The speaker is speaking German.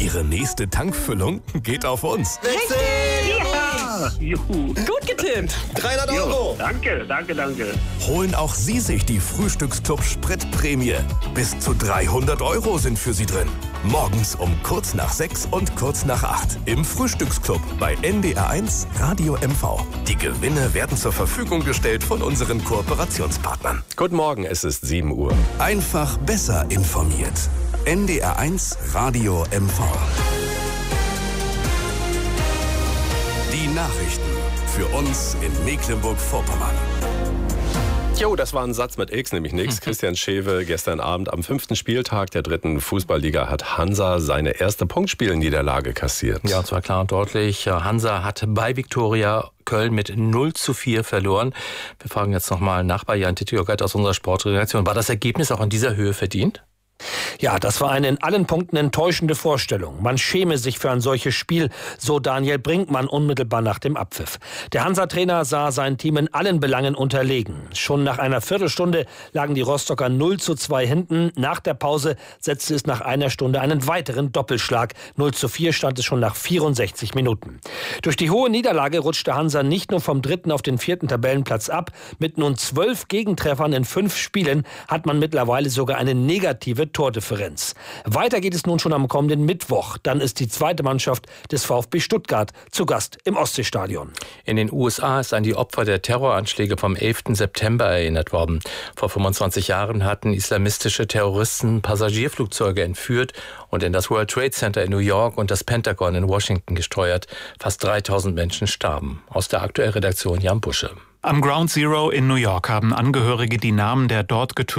Ihre nächste Tankfüllung geht auf uns. Ja. Juhu. Gut getippt. 300 Jo, Euro. danke. Holen auch Sie sich die Frühstücksclub Spritprämie. Bis zu 300 Euro sind für Sie drin. Morgens um kurz nach 6 und kurz nach 8 im Frühstücksclub bei NDR1 Radio MV. Die Gewinne werden zur Verfügung gestellt von unseren Kooperationspartnern. Guten Morgen, es ist 7 Uhr. Einfach besser informiert. NDR1 Radio MV. Die Nachrichten für uns in Mecklenburg-Vorpommern. Jo, das war ein Satz mit X, nämlich nix. Christian Schewe, gestern Abend am 5. Spieltag der 3. Fußballliga hat Hansa seine erste Punktspielniederlage kassiert. Ja, und zwar klar und deutlich. Hansa hat bei Viktoria Köln mit 0:4 verloren. Wir fragen jetzt nochmal nach bei Jan Tittjörgert aus unserer Sportredaktion. War das Ergebnis auch in dieser Höhe verdient? Ja, das war eine in allen Punkten enttäuschende Vorstellung. Man schäme sich für ein solches Spiel, so Daniel Brinkmann unmittelbar nach dem Abpfiff. Der Hansa-Trainer sah sein Team in allen Belangen unterlegen. Schon nach einer Viertelstunde lagen die Rostocker 0:2 hinten. Nach der Pause setzte es nach einer Stunde einen weiteren Doppelschlag. 0:4 stand es schon nach 64 Minuten. Durch die hohe Niederlage rutschte Hansa nicht nur vom 3. auf den 4. Tabellenplatz ab. Mit nun 12 Gegentreffern in 5 Spielen hat man mittlerweile sogar eine negative Tordifferenz. Weiter geht es nun schon am kommenden Mittwoch. Dann ist die zweite Mannschaft des VfB Stuttgart zu Gast im Ostseestadion. In den USA ist an die Opfer der Terroranschläge vom 11. September erinnert worden. Vor 25 Jahren hatten islamistische Terroristen Passagierflugzeuge entführt und in das World Trade Center in New York und das Pentagon in Washington gesteuert. Fast 3000 Menschen starben. Aus der Aktuellen Redaktion Jan Busche. Am Ground Zero in New York haben Angehörige die Namen der dort getöteten